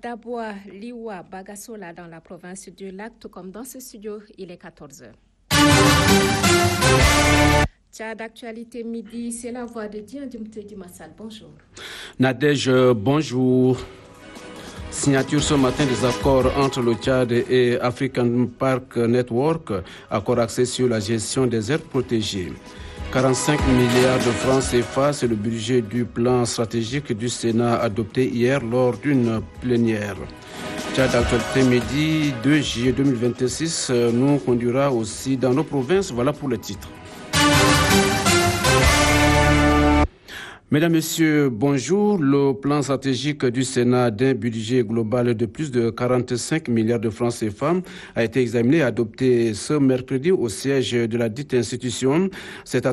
Daboua Liwa Bagasola dans la province du Lac, tout comme dans ce studio, il est 14h. Tchad, d'actualité midi, c'est la voix de Diandimte Dimassal. Bonjour. Nadège, bonjour. Signature ce matin des accords entre le Tchad et African Park Network, accord axé sur la gestion des aires protégées. 45 milliards de francs CFA, c'est le budget du plan stratégique du Sénat adopté hier lors d'une plénière. Tchad d'actualité midi 2 juillet 2026 nous conduira aussi dans nos provinces. Voilà pour le titre. Mesdames, Messieurs, bonjour. Le plan stratégique du Sénat d'un budget global de plus de 45 milliards de francs CFA a été examiné et adopté ce mercredi au siège de la dite institution. C'est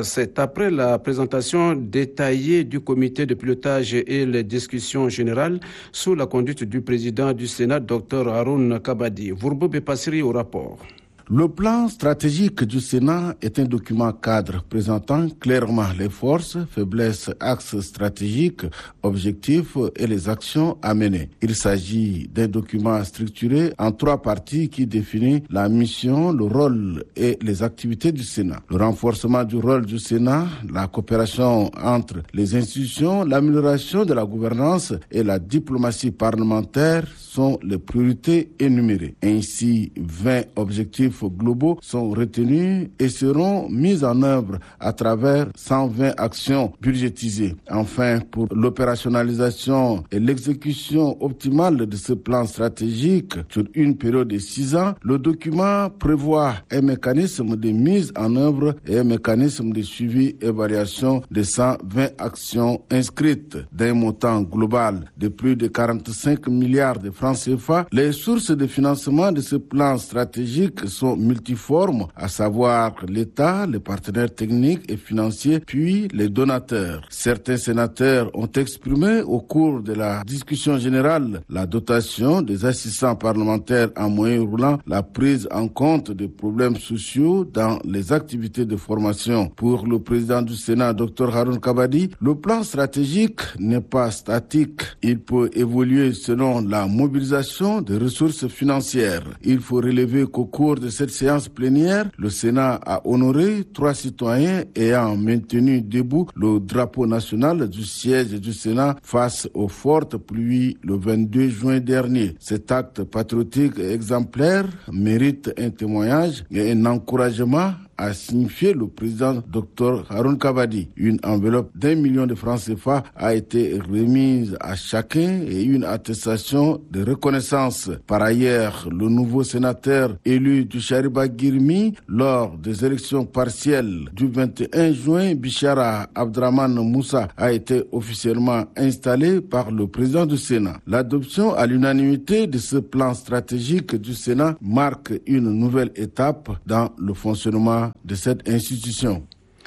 après la présentation détaillée du comité de pilotage et les discussions générales sous la conduite du président du Sénat, Dr Haroun Kabadi. Vourbo Bepassiri au rapport. Le plan stratégique du Sénat est un document cadre présentant clairement les forces, faiblesses, axes stratégiques, objectifs et les actions à mener. Il s'agit d'un document structuré en 3 parties qui définit la mission, le rôle et les activités du Sénat. Le renforcement du rôle du Sénat, la coopération entre les institutions, l'amélioration de la gouvernance et la diplomatie parlementaire sont les priorités énumérées. Ainsi, 20 objectifs globaux sont retenus et seront mis en œuvre à travers 120 actions budgétisées. Enfin, pour l'opérationnalisation et l'exécution optimale de ce plan stratégique sur une période de 6 ans, le document prévoit un mécanisme de mise en œuvre et un mécanisme de suivi-évaluation de 120 actions inscrites d'un montant global de plus de 45 milliards de francs CFA. Les sources de financement de ce plan stratégique sont multiformes, à savoir l'État, les partenaires techniques et financiers, puis les donateurs. Certains sénateurs ont exprimé au cours de la discussion générale la dotation des assistants parlementaires en moyen roulant, la prise en compte des problèmes sociaux dans les activités de formation. Pour le président du Sénat, Dr Haroun Kabadi, le plan stratégique n'est pas statique. Il peut évoluer selon la mobilisation des ressources financières. Il faut relever qu'au cours de cette séance plénière, le Sénat a honoré 3 citoyens ayant maintenu debout le drapeau national du siège du Sénat face aux fortes pluies le 22 juin dernier. Cet acte patriotique exemplaire mérite un témoignage et un encouragement, a signifié le président Dr Haroun Kabadi. Une enveloppe d'1 million de francs CFA a été remise à chacun et une attestation de reconnaissance. Par ailleurs, le nouveau sénateur élu du Chariba Girmi lors des élections partielles du 21 juin, Bichara Abdraman Moussa, a été officiellement installé par le président du Sénat. L'adoption à l'unanimité de ce plan stratégique du Sénat marque une nouvelle étape dans le fonctionnement de cette institution.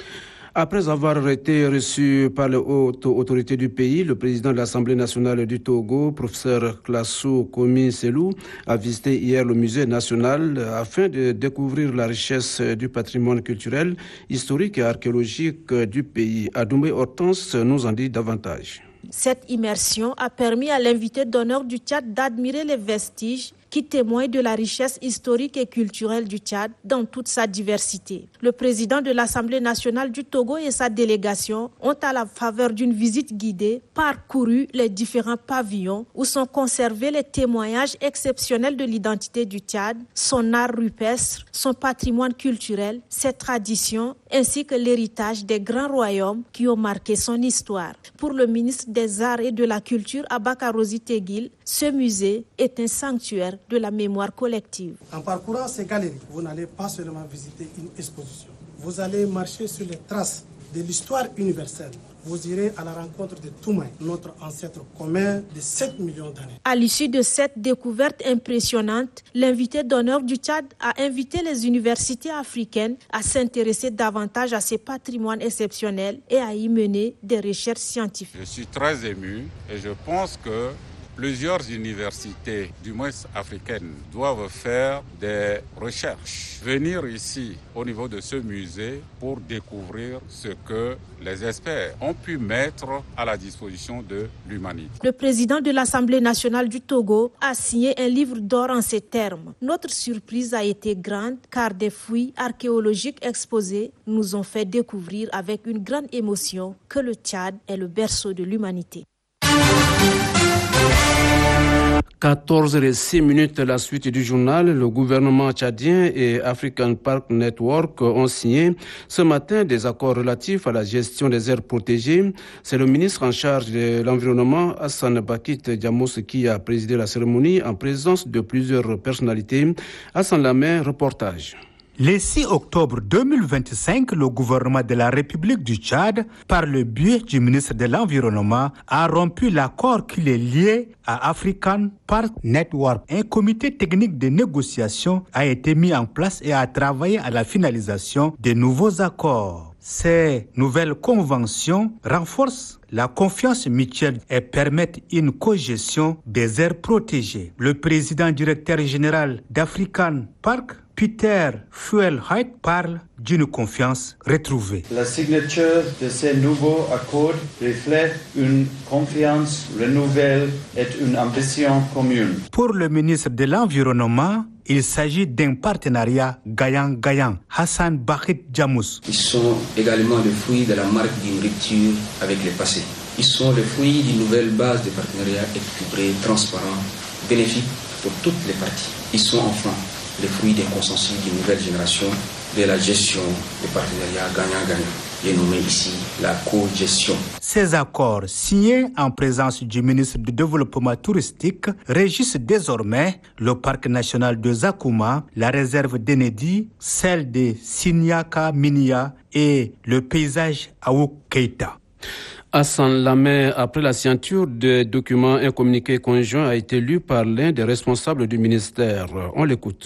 Après avoir été reçu par les hautes autorités du pays, le président de l'Assemblée nationale du Togo, professeur Klassou Komi Selou, a visité hier le musée national afin de découvrir la richesse du patrimoine culturel, historique et archéologique du pays. Adoumé Hortense nous en dit davantage. Cette immersion a permis à l'invité d'honneur du Tchad d'admirer les vestiges qui témoignent de la richesse historique et culturelle du Tchad dans toute sa diversité. Le président de l'Assemblée nationale du Togo et sa délégation ont, à la faveur d'une visite guidée, parcouru les différents pavillons où sont conservés les témoignages exceptionnels de l'identité du Tchad, son art rupestre, son patrimoine culturel, ses traditions, ainsi que l'héritage des grands royaumes qui ont marqué son histoire. Pour le ministre des Arts et de la Culture, Abakarosi Teguil, ce musée est un sanctuaire de la mémoire collective. En parcourant ces galeries, vous n'allez pas seulement visiter une exposition. Vous allez marcher sur les traces de l'histoire universelle. Vous irez à la rencontre de Toumaï, notre ancêtre commun de 7 millions d'années. À l'issue de cette découverte impressionnante, l'invité d'honneur du Tchad a invité les universités africaines à s'intéresser davantage à ces patrimoines exceptionnels et à y mener des recherches scientifiques. Je suis très ému et je pense que Plusieurs universités, du moins africaines, doivent faire des recherches. Venir ici, au niveau de ce musée, pour découvrir ce que les experts ont pu mettre à la disposition de l'humanité. Le président de l'Assemblée nationale du Togo a signé un livre d'or en ces termes. Notre surprise a été grande car des fouilles archéologiques exposées nous ont fait découvrir avec une grande émotion que le Tchad est le berceau de l'humanité. 14h06, la suite du journal. Le gouvernement tchadien et African Park Network ont signé ce matin des accords relatifs à la gestion des aires protégées. C'est le ministre en charge de l'environnement, Hassan Bakit Djamous, qui a présidé la cérémonie en présence de plusieurs personnalités. Hassan Lamé, reportage. Le 6 octobre 2025, le gouvernement de la République du Tchad, par le biais du ministre de l'Environnement, a rompu l'accord qui les liait à African Park Network. Un comité technique de négociation a été mis en place et a travaillé à la finalisation des nouveaux accords. Ces nouvelles conventions renforcent la confiance mutuelle et permettent une cogestion des aires protégées. Le président directeur général d'African Park, Peter Fuelheit, parle d'une confiance retrouvée. La signature de ces nouveaux accords reflète une confiance renouvelée et une ambition commune. Pour le ministre de l'Environnement, il s'agit d'un partenariat gagnant-gagnant. Hassan Bakit Djamous. Ils sont également le fruit de la marque d'une rupture avec le passé. Ils sont le fruit d'une nouvelle base de partenariat équilibré, transparent, bénéfique pour toutes les parties. Ils sont enfin le fruit d'un consensus d'une nouvelle génération de la gestion des partenariats gagnant-gagnant. Et nommé ici la co-gestion. Ces accords, signés en présence du ministre du Développement touristique, régissent désormais le parc national de Zakouma, la réserve d'Enedi, celle de Sinyaka Minya et le paysage Aouk Keita. Hassan Lamé, après la signature des documents, un communiqué conjoint a été lu par l'un des responsables du ministère. On l'écoute.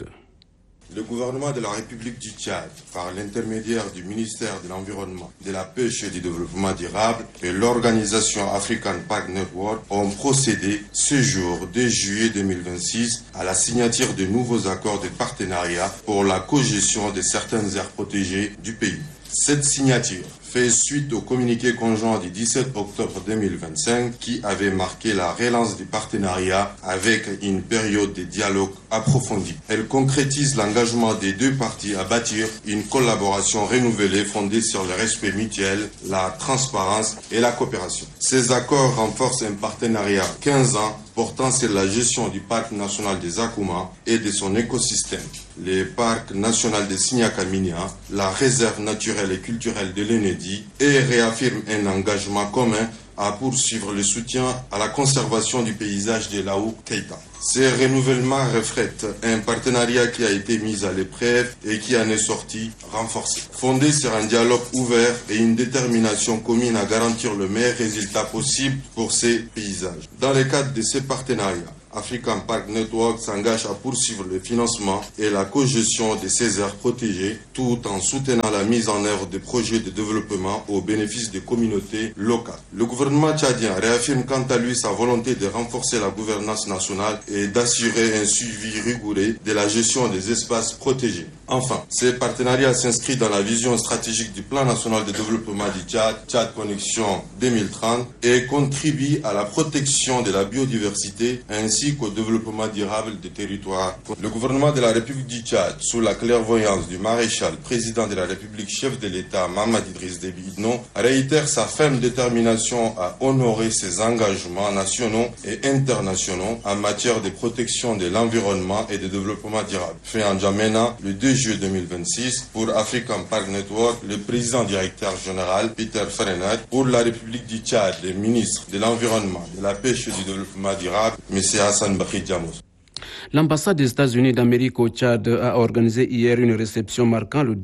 Le gouvernement de la République du Tchad, par l'intermédiaire du ministère de l'Environnement, de la Pêche et du Développement durable et l'organisation African Park Network ont procédé ce jour 2 juillet 2026 à la signature de nouveaux accords de partenariat pour la cogestion de certaines aires protégées du pays. Cette signature fait suite au communiqué conjoint du 17 octobre 2025 qui avait marqué la relance du partenariat avec une période de dialogue approfondi. Elle concrétise l'engagement des deux parties à bâtir une collaboration renouvelée fondée sur le respect mutuel, la transparence et la coopération. Ces accords renforcent un partenariat 15 ans portant sur la gestion du parc national des Zakouma et de son écosystème, le parc national de Sinyaka Minya, la réserve naturelle et culturelle de l'Enedi, et réaffirme un engagement commun à poursuivre le soutien à la conservation du paysage de l'Aouk Keita. Ces renouvellements reflètent un partenariat qui a été mis à l'épreuve et qui en est sorti renforcé. Fondé sur un dialogue ouvert et une détermination commune à garantir le meilleur résultat possible pour ces paysages. Dans le cadre de ces partenariats, African Park Network s'engage à poursuivre le financement et la cogestion de ces aires protégées tout en soutenant la mise en œuvre de projets de développement au bénéfice des communautés locales. Le gouvernement tchadien réaffirme quant à lui sa volonté de renforcer la gouvernance nationale et d'assurer un suivi rigoureux de la gestion des espaces protégés. Enfin, ces partenariats s'inscrivent dans la vision stratégique du Plan national de développement du Tchad, Tchad Connexion 2030, et contribuent à la protection de la biodiversité ainsi qu'au développement durable des territoires. Le gouvernement de la République du Tchad, sous la clairvoyance du maréchal président de la République, chef de l'État, Mahamat Idriss Déby Itno, réitère sa ferme détermination à honorer ses engagements nationaux et internationaux en matière de protection de l'environnement et de développement durable. Fait en N'Djamena, le 2 juillet 2026, pour African Park Network, le président directeur général, Peter Fuelheit, pour la République du Tchad, le ministre de l'Environnement, de la Pêche et du Développement durable, M. Hassan Bakit Djamous. L'ambassade des États-Unis d'Amérique au Tchad a organisé hier une réception marquant le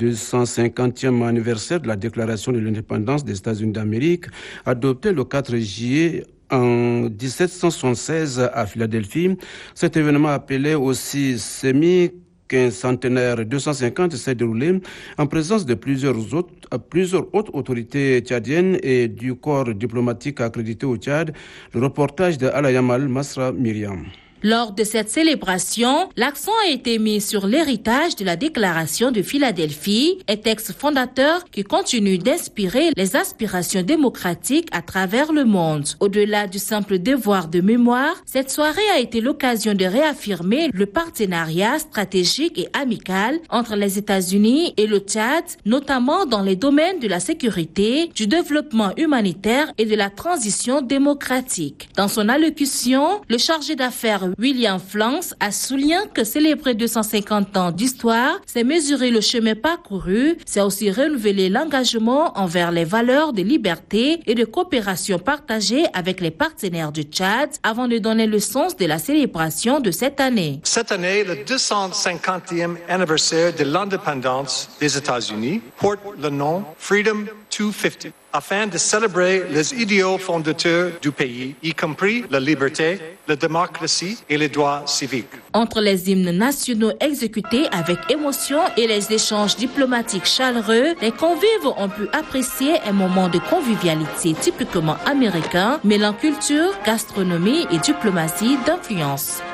250e anniversaire de la déclaration de l'indépendance des États-Unis d'Amérique, adoptée le 4 juillet en 1776 à Philadelphie. Cet événement appelé aussi centenaire 250 s'est déroulé en présence de plusieurs hautes autorités tchadiennes et du corps diplomatique accrédité au Tchad. Le reportage de Alayamal Masra Myriam. Lors de cette célébration, l'accent a été mis sur l'héritage de la Déclaration de Philadelphie, un texte fondateur qui continue d'inspirer les aspirations démocratiques à travers le monde. Au-delà du simple devoir de mémoire, cette soirée a été l'occasion de réaffirmer le partenariat stratégique et amical entre les États-Unis et le Tchad, notamment dans les domaines de la sécurité, du développement humanitaire et de la transition démocratique. Dans son allocution, le chargé d'affaires William Flanks a souligné que célébrer 250 ans d'histoire, c'est mesurer le chemin parcouru, c'est aussi renouveler l'engagement envers les valeurs de liberté et de coopération partagées avec les partenaires du Tchad avant de donner le sens de la célébration de cette année. Cette année, le 250e anniversaire de l'indépendance des États-Unis porte le nom Freedom 250. Afin de célébrer les idéaux fondateurs du pays, y compris la liberté, la démocratie et les droits civiques. Entre les hymnes nationaux exécutés avec émotion et les échanges diplomatiques chaleureux, les convives ont pu apprécier un moment de convivialité typiquement américain, mêlant culture, gastronomie et diplomatie d'influence.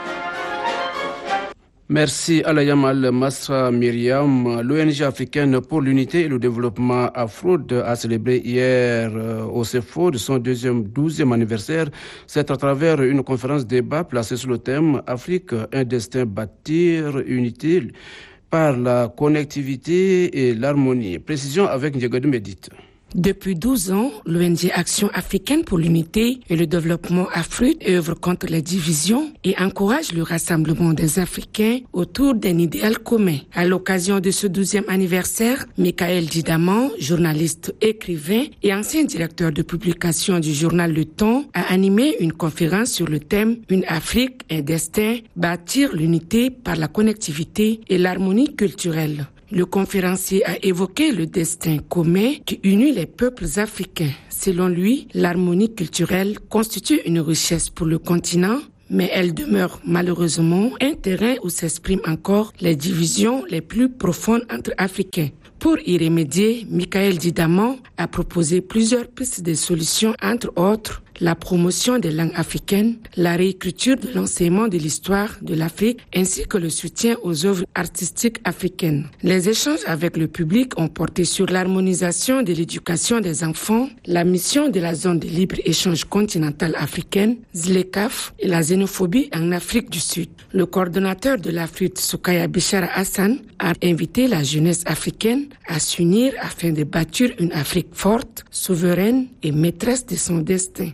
Merci Alayamal Masra Myriam. L'ONG africaine pour l'unité et le développement AFROD a célébré hier au CEFO de son 12e anniversaire. C'est à travers une conférence débat placée sur le thème Afrique, un destin bâtir unité par la connectivité et l'harmonie. Précision avec Ndiagadou Médite. Depuis 12 ans, l'ONG Action africaine pour l'unité et le développement AFROD œuvre contre les divisions et encourage le rassemblement des Africains autour d'un idéal commun. À l'occasion de ce 12e anniversaire, Michael Didaman, journaliste, écrivain et ancien directeur de publication du journal Le Temps, a animé une conférence sur le thème « Une Afrique, un destin, bâtir l'unité par la connectivité et l'harmonie culturelle ». Le conférencier a évoqué le destin commun qui unit les peuples africains. Selon lui, l'harmonie culturelle constitue une richesse pour le continent, mais elle demeure malheureusement un terrain où s'expriment encore les divisions les plus profondes entre Africains. Pour y remédier, Michael Didaman a proposé plusieurs pistes de solutions, entre autres la promotion des langues africaines, la réécriture de l'enseignement de l'histoire de l'Afrique ainsi que le soutien aux œuvres artistiques africaines. Les échanges avec le public ont porté sur l'harmonisation de l'éducation des enfants, la mission de la zone de libre-échange continentale africaine, ZLECAf, et la xénophobie en Afrique du Sud. Le coordonnateur de l'Afrique, Soukaya Bichara Hassan, a invité la jeunesse africaine à s'unir afin de bâtir une Afrique forte, souveraine et maîtresse de son destin.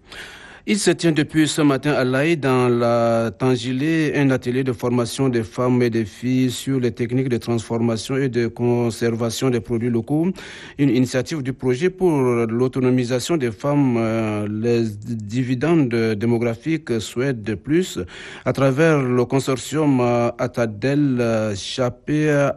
Il se tient depuis ce matin à l'Aïe, dans la Tangilé, un atelier de formation des femmes et des filles sur les techniques de transformation et de conservation des produits locaux. Une initiative du projet pour l'autonomisation des femmes. Les dividendes démographiques souhaitent de plus à travers le consortium Atadel Chapé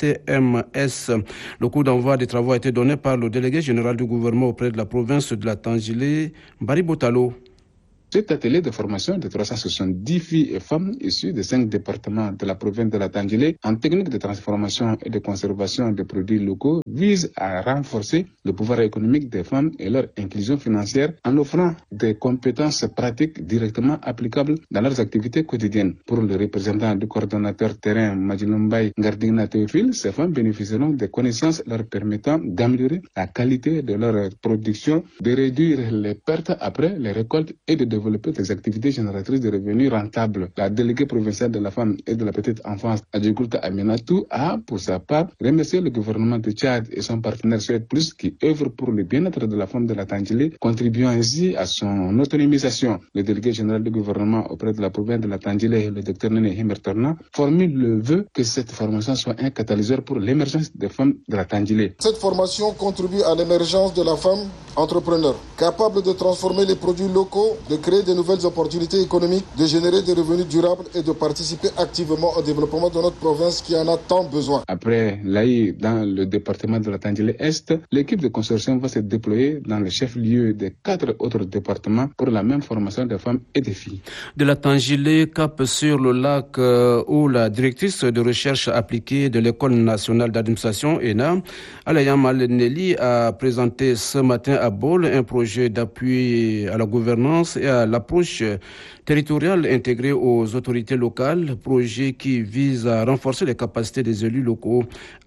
ATMS. Le coup d'envoi des travaux a été donné par le délégué général du gouvernement auprès de la province de la Tangilé, Bari Botalo. Cet atelier de formation de 370 filles et femmes issues de 5 départements de la province de la Tangilé en technique de transformation et de conservation des produits locaux vise à renforcer le pouvoir économique des femmes et leur inclusion financière en offrant des compétences pratiques directement applicables dans leurs activités quotidiennes. Pour le représentant du coordonnateur terrain Majinumbai Ngardina Théophile, ces femmes bénéficieront des connaissances leur permettant d'améliorer la qualité de leur production, de réduire les pertes après les récoltes et de développer des activités génératrices de revenus rentables. La déléguée provinciale de la femme et de la petite enfance, Adjoukoulta Aminatou, a, pour sa part, remercié le gouvernement de Tchad et son partenaire Suède Plus qui œuvre pour le bien-être de la femme de la Tangilé, contribuant ainsi à son autonomisation. Le délégué général du gouvernement auprès de la province de la Tangilé, le Dr Nene Himertorna, formule le vœu que cette formation soit un catalyseur pour l'émergence des femmes de la Tangilé. Cette formation contribue à l'émergence de la femme entrepreneur, capable de transformer les produits locaux, de créer de nouvelles opportunités économiques, de générer des revenus durables et de participer activement au développement de notre province qui en a tant besoin. Après l'AI dans le département de la Tandjilé-Est, l'équipe de consortium va se déployer dans le chef-lieu des 4 autres départements pour la même formation des femmes et des filles. De la Tandjilé, cap sur le lac où la directrice de recherche appliquée de l'École nationale d'administration, ENA, Alayam Al-Nelly, a présenté ce matin à Bol un projet d'appui à la gouvernance et à l'approche territoriale intégrée aux autorités locales, projet qui vise à renforcer les capacités des élus locaux.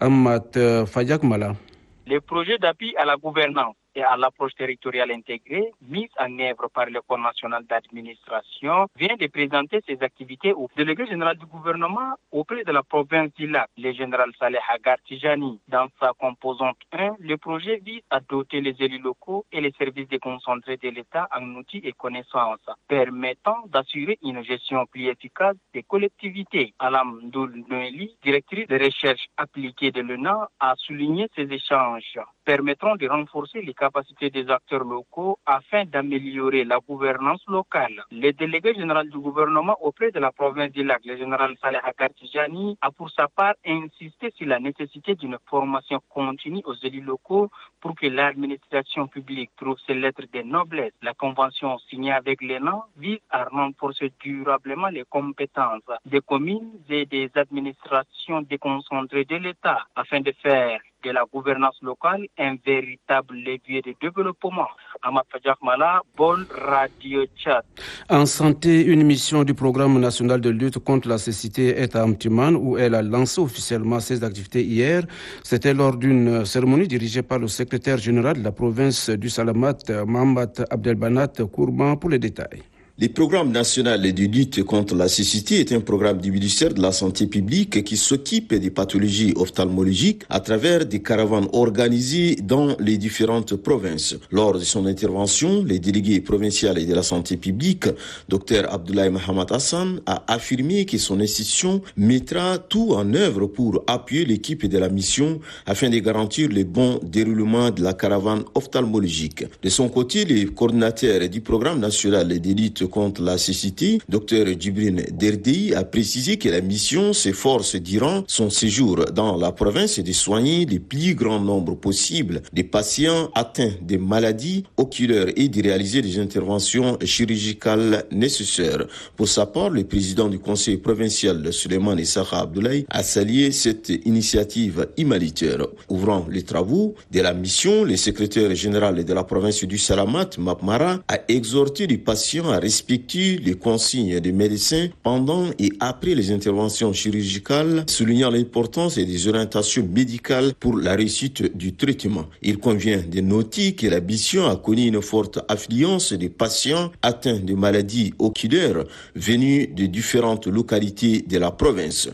Amat Fayak Mala. Les projets d'appui à la gouvernance et à l'approche territoriale intégrée mise en œuvre par l'École nationale d'administration vient de présenter ses activités au délégué général du gouvernement auprès de la province du Lac, le général Saleh Hagar Tijani. Dans sa composante 1, le projet vise à doter les élus locaux et les services déconcentrés de l'État en outils et connaissances permettant d'assurer une gestion plus efficace des collectivités. Alam Ndoul Noeli, directrice de recherche appliquée de l'ENA, a souligné ces échanges permettront de renforcer les capacités des acteurs locaux afin d'améliorer la gouvernance locale. Le délégué général du gouvernement auprès de la province du Lac, le général Saleh Hagar Tijani, a pour sa part insisté sur la nécessité d'une formation continue aux élus locaux pour que l'administration publique trouve ses lettres de noblesse. La convention signée avec l'ENA vise à renforcer durablement les compétences des communes et des administrations déconcentrées de l'État afin de faire de la gouvernance locale un véritable levier de développement. Amat Fayak Mala, Bol, Radio Tchad. En santé, une mission du programme national de lutte contre la cécité est à Amtiman où elle a lancé officiellement ses activités hier. C'était lors d'une cérémonie dirigée par le secrétaire général de la province du Salamat, Mohamed Abdelbanat Kourban, pour les détails. Le programme national de lutte contre la cécité est un programme du ministère de la Santé publique qui s'occupe des pathologies ophtalmologiques à travers des caravanes organisées dans les différentes provinces. Lors de son intervention, le délégué provincial de la Santé publique, Dr Abdoulaye Mohamed Hassan, a affirmé que son institution mettra tout en œuvre pour appuyer l'équipe de la mission afin de garantir le bon déroulement de la caravane ophtalmologique. De son côté, le coordinateur du programme national de lutte contre la cécité, Dr Djibril Derdi, a précisé que la mission s'efforce durant son séjour dans la province de soigner le plus grand nombre possible de patients atteints de maladies oculaires et de réaliser des interventions chirurgicales nécessaires. Pour sa part, le président du conseil provincial, Suleiman Issakha Abdoulaye, a salué cette initiative humanitaire. Ouvrant les travaux de la mission, le secrétaire général de la province du Salamat, Mapmara, a exhorté les patients à respecter les consignes des médecins pendant et après les interventions chirurgicales, soulignant l'importance des orientations médicales pour la réussite du traitement. Il convient de noter que la mission a connu une forte affluence des patients atteints de maladies oculaires venus de différentes localités de la province.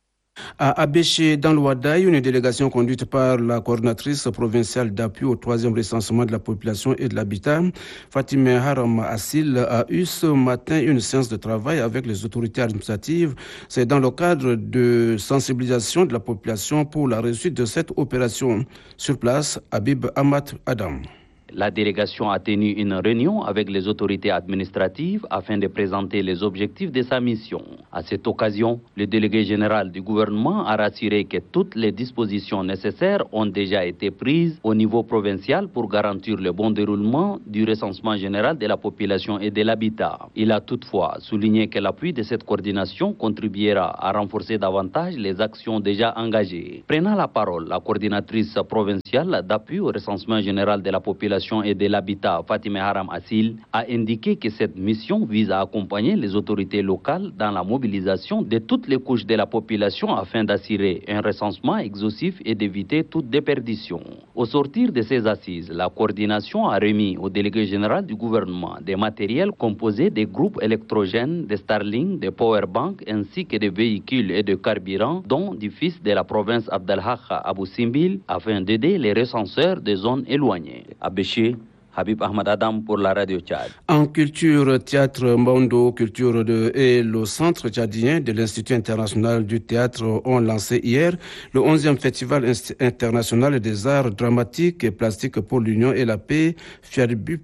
À Abéché, dans l'Ouadaï, une délégation conduite par la coordinatrice provinciale d'appui au 3e recensement de la population et de l'habitat, Fatime Haram Assil, a eu ce matin une séance de travail avec les autorités administratives. C'est dans le cadre de sensibilisation de la population pour la réussite de cette opération. Sur place, Habib Amat Adam. La délégation a tenu une réunion avec les autorités administratives afin de présenter les objectifs de sa mission. À cette occasion, le délégué général du gouvernement a rassuré que toutes les dispositions nécessaires ont déjà été prises au niveau provincial pour garantir le bon déroulement du recensement général de la population et de l'habitat. Il a toutefois souligné que l'appui de cette coordination contribuera à renforcer davantage les actions déjà engagées. Prenant la parole, la coordinatrice provinciale d'appui au recensement général de la population et de l'habitat, Fatime Haram Assil, a indiqué que cette mission vise à accompagner les autorités locales dans la mobilisation de toutes les couches de la population afin d'assurer un recensement exhaustif et d'éviter toute déperdition. Au sortir de ces assises, la coordination a remis au délégué général du gouvernement des matériels composés des groupes électrogènes, des Starlink, des powerbanks ainsi que des véhicules et de carburant, dont du fils de la province Abdelhak Abou Simbil, afin d'aider les recenseurs des zones éloignées. Abéché, Habib Ahmad Adam pour la radio Tchad. En culture, théâtre Mondo Culture et le Centre tchadien de l'Institut international du théâtre ont lancé hier le 11e Festival international des arts dramatiques et plastiques pour l'Union et la paix, FIADBUP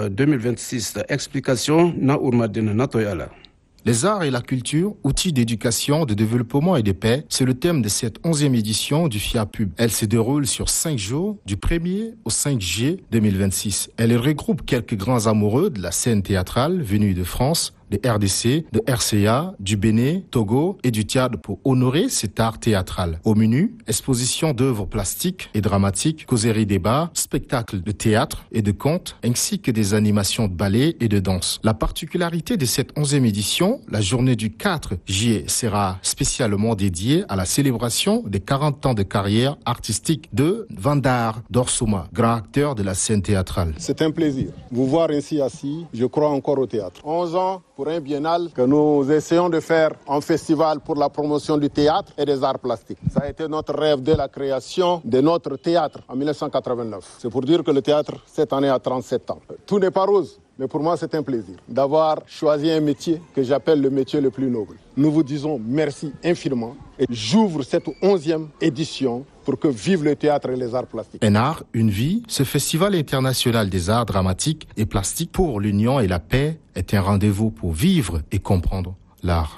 2026. Explication, Naourmadine Natoyala. Les arts et la culture, outils d'éducation, de développement et de paix, c'est le thème de cette 11e édition du FIAPUB. Elle se déroule sur 5 jours, du 1er au 5 juillet 2026. Elle regroupe quelques grands amoureux de la scène théâtrale venus de France, de RDC, de RCA, du Bénin, Togo et du Tchad pour honorer cet art théâtral. Au menu, exposition d'œuvres plastiques et dramatiques, causeries débats, spectacles de théâtre et de contes, ainsi que des animations de ballet et de danse. La particularité de cette 11e édition, la journée du 4 juillet sera spécialement dédiée à la célébration des 40 ans de carrière artistique de Vandar Dorsuma, grand acteur de la scène théâtrale. C'est un plaisir. Vous voir ainsi assis, je crois encore au théâtre. 11 ans pour un biennale que nous essayons de faire un festival pour la promotion du théâtre et des arts plastiques. Ça a été notre rêve dès la création de notre théâtre en 1989. C'est pour dire que le théâtre, cette année, a 37 ans. Tout n'est pas rose. Mais pour moi, c'est un plaisir d'avoir choisi un métier que j'appelle le métier le plus noble. Nous vous disons merci infiniment et j'ouvre cette 11e édition pour que vive le théâtre et les arts plastiques. Un art, une vie, ce festival international des arts dramatiques et plastiques pour l'union et la paix est un rendez-vous pour vivre et comprendre l'art.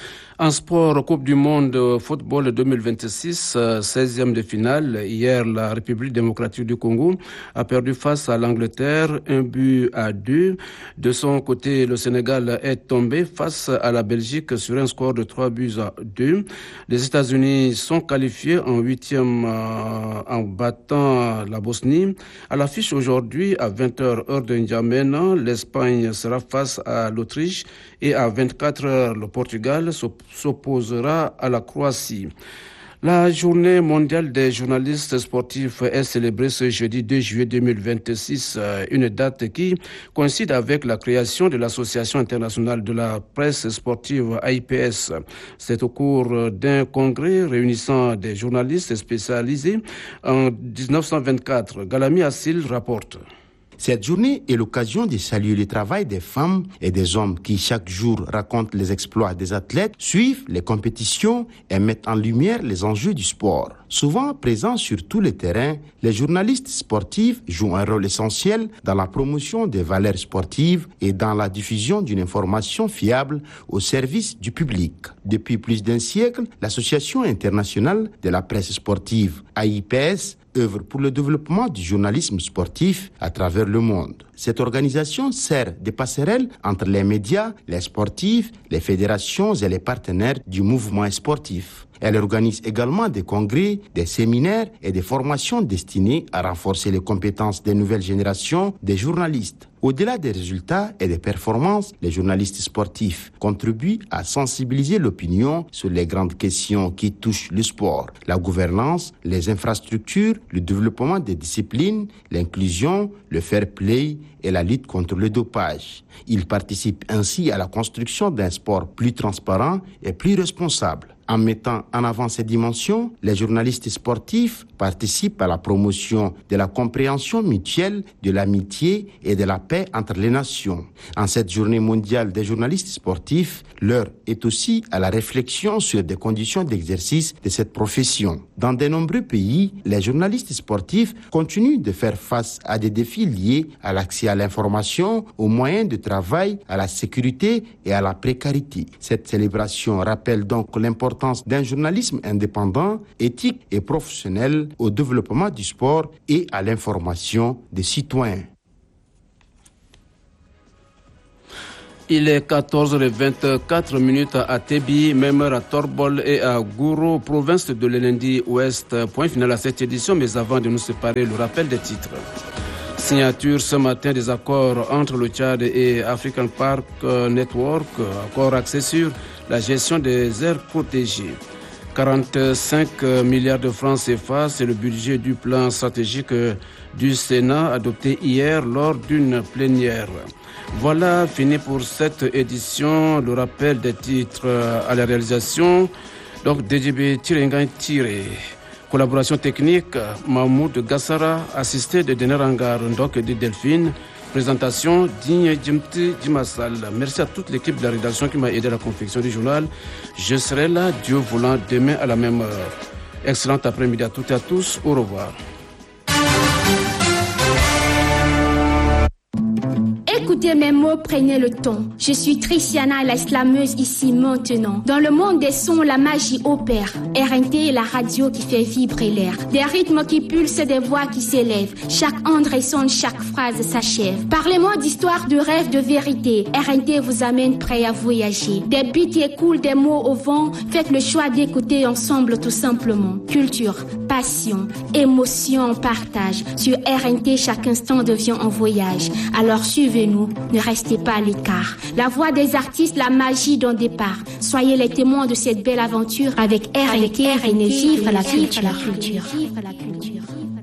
En sport, Coupe du Monde Football 2026, 16e de finale. Hier, la République démocratique du Congo a perdu face à l'Angleterre, 1-2. De son côté, le Sénégal est tombé face à la Belgique sur un score de 3-2. Les États-Unis sont qualifiés en 8e en battant la Bosnie. À l'affiche aujourd'hui, à 20h, heure de N'Djamena, l'Espagne sera face à l'Autriche et à 24h, le Portugal s'opposera à la Croatie. La journée mondiale des journalistes sportifs est célébrée ce jeudi 2 juillet 2026, une date qui coïncide avec la création de l'Association internationale de la presse sportive AIPS. C'est au cours d'un congrès réunissant des journalistes spécialisés en 1924. Galami Assil rapporte. Cette journée est l'occasion de saluer le travail des femmes et des hommes qui chaque jour racontent les exploits des athlètes, suivent les compétitions et mettent en lumière les enjeux du sport. Souvent présents sur tous les terrains, les journalistes sportifs jouent un rôle essentiel dans la promotion des valeurs sportives et dans la diffusion d'une information fiable au service du public. Depuis plus d'un siècle, l'Association internationale de la presse sportive, AIPS, œuvre pour le développement du journalisme sportif à travers le monde. Cette organisation sert de passerelle entre les médias, les sportifs, les fédérations et les partenaires du mouvement sportif. Elle organise également des congrès, des séminaires et des formations destinées à renforcer les compétences des nouvelles générations des journalistes. Au-delà des résultats et des performances, les journalistes sportifs contribuent à sensibiliser l'opinion sur les grandes questions qui touchent le sport, la gouvernance, les infrastructures, le développement des disciplines, l'inclusion, le fair play et la lutte contre le dopage. Ils participent ainsi à la construction d'un sport plus transparent et plus responsable. En mettant en avant ces dimensions, les journalistes sportifs participent à la promotion de la compréhension mutuelle, de l'amitié et de la paix entre les nations. En cette journée mondiale des journalistes sportifs, l'heure est aussi à la réflexion sur des conditions d'exercice de cette profession. Dans de nombreux pays, les journalistes sportifs continuent de faire face à des défis liés à l'accès à l'information, aux moyens de travail, à la sécurité et à la précarité. Cette célébration rappelle donc l'importance d'un journalisme indépendant, éthique et professionnel au développement du sport et à l'information des citoyens. Il est 14h24 à Tébi, même heure à Torbol et à Gouro, province de l'Elendi Ouest. Point final à cette édition, mais avant de nous séparer, le rappel des titres. Signature ce matin des accords entre le Tchad et African Park Network, accord axé sur la gestion des aires protégées. 45 milliards de francs CFA, c'est le budget du plan stratégique du Sénat adopté hier lors d'une plénière. Voilà, fini pour cette édition. Le rappel des titres à la réalisation. Donc, DJB Tirengan Tiré. Collaboration technique, Mahmoud Gassara, assisté de Dener Angar Ndok et de Delphine. Présentation Digne Djimti Djimassal. Merci à toute l'équipe de la rédaction qui m'a aidé à la confection du journal. Je serai là, Dieu voulant, demain à la même heure. Excellent après-midi à toutes et à tous. Au revoir. Écoutez mes mots, prenez le ton. Je suis Tristiana, la slameuse ici maintenant. Dans le monde des sons, la magie opère. RNT est la radio qui fait vibrer l'air. Des rythmes qui pulsent, des voix qui s'élèvent. Chaque onde résonne, chaque phrase s'achève. Parlez-moi d'histoire, de rêve, de vérité. RNT vous amène prêt à voyager. Des beats qui écoulent, des mots au vent. Faites le choix d'écouter ensemble tout simplement. Culture, passion, émotion, partage. Sur RNT, chaque instant devient un voyage. Alors suivez-nous. Ne restez pas à l'écart. La voix des artistes, la magie d'un départ. Soyez les témoins de cette belle aventure avec RNT, vive la culture.